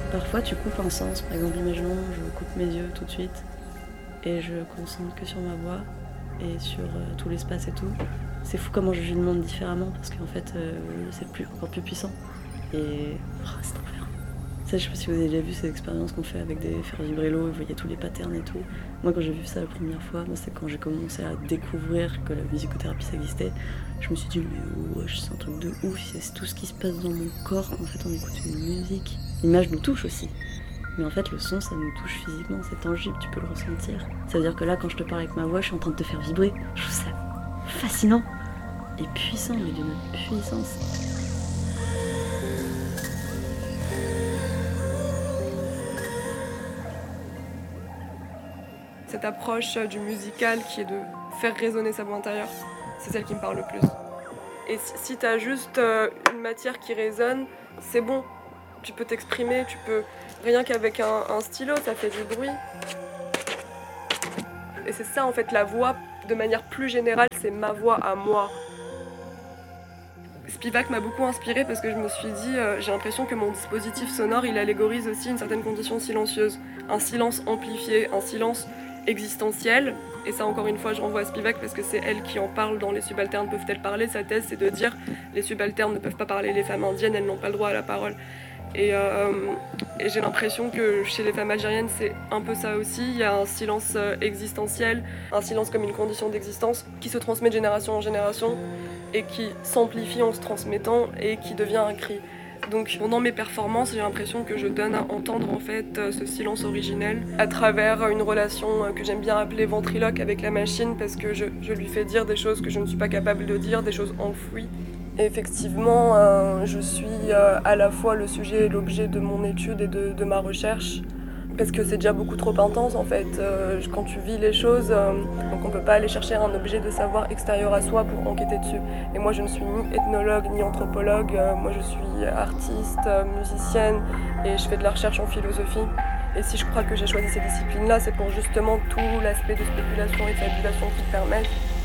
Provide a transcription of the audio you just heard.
Parfois tu coupes un sens, par exemple imaginons je coupe mes yeux tout de suite et je concentre que sur ma voix et sur tout l'espace et tout. C'est fou comment je vis le monde différemment parce qu'en fait c'est encore plus puissant et c'est trop bien. Ça, je sais pas si vous avez déjà vu ces expériences qu'on fait avec des faire vibrer l'eau, vous voyez tous les patterns et tout. Moi quand j'ai vu ça la première fois, c'est quand j'ai commencé à découvrir que la musicothérapie ça existait, je me suis dit mais ouais, c'est un truc de ouf, c'est tout ce qui se passe dans mon corps, en fait on écoute une musique. L'image nous touche aussi. Mais en fait le son ça nous touche physiquement, c'est tangible, tu peux le ressentir. Ça veut dire que là quand je te parle avec ma voix, je suis en train de te faire vibrer. Je trouve ça fascinant et puissant, mais d'une puissance. Cette approche du musical qui est de faire résonner sa voix intérieure, c'est celle qui me parle le plus. Et si tu as juste une matière qui résonne, c'est bon. Tu peux t'exprimer, tu peux... Rien qu'avec un stylo, ça fait du bruit. Et c'est ça en fait, la voix, de manière plus générale, c'est ma voix à moi. Spivak m'a beaucoup inspirée parce que je me suis dit, j'ai l'impression que mon dispositif sonore, il allégorise aussi une certaine condition silencieuse. Un silence amplifié, un silence existentielle, et ça encore une fois je renvoie à Spivak parce que c'est elle qui en parle dans Les subalternes peuvent-elles parler. Sa thèse c'est de dire les subalternes ne peuvent pas parler, les femmes indiennes elles n'ont pas le droit à la parole, et j'ai l'impression que chez les femmes algériennes c'est un peu ça aussi. Il y a un silence existentiel, un silence comme une condition d'existence qui se transmet de génération en génération et qui s'amplifie en se transmettant et qui devient un cri. Donc pendant mes performances, j'ai l'impression que je donne à entendre en fait ce silence originel à travers une relation que j'aime bien appeler ventriloque avec la machine, parce que je lui fais dire des choses que je ne suis pas capable de dire, des choses enfouies. Et effectivement, je suis à la fois le sujet et l'objet de mon étude et de ma recherche, parce que c'est déjà beaucoup trop intense en fait. Quand tu vis les choses, donc on peut pas aller chercher un objet de savoir extérieur à soi pour enquêter dessus. Et moi je ne suis ni ethnologue ni anthropologue, moi je suis artiste, musicienne et je fais de la recherche en philosophie. Et si je crois que j'ai choisi ces disciplines-là, c'est pour justement tout l'aspect de spéculation et de fabulation qu'ils permettent.